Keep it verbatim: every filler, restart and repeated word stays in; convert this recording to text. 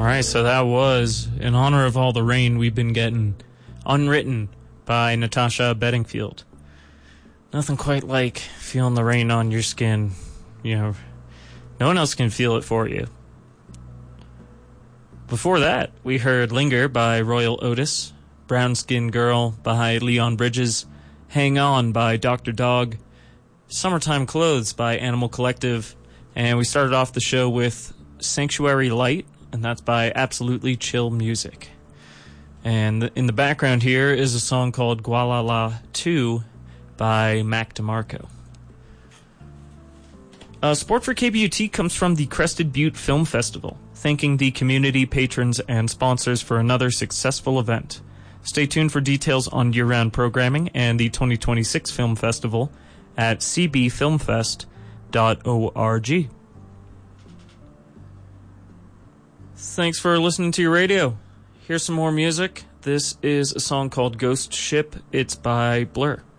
All right, so that was In Honor of All the Rain We've Been Getting, Unwritten by Natasha Bedingfield. Nothing quite like feeling the rain on your skin. You know, no one else can feel it for you. Before that, we heard Linger by Royal Otis, Brown Skin Girl by Leon Bridges, Hang On by Doctor Dog, Summertime Clothes by Animal Collective, and we started off the show with Sanctuary Light, and that's by Absolutely Chill Music. And in the background here is a song called Gualala two by Mac DeMarco. Uh, support for K B U T comes from the Crested Butte Film Festival, thanking the community, patrons, and sponsors for another successful event. Stay tuned for details on year-round programming and the twenty twenty-six Film Festival at c b film fest dot org. Thanks for listening to your radio. Here's some more music. This is a song called Ghost Ship. It's by Blur.